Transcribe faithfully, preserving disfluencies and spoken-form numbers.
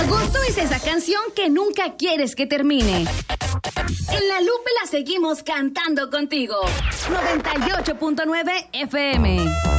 Agosto es esa canción que nunca quieres que termine. En La Lupe la seguimos cantando contigo. noventa y ocho punto nueve F M.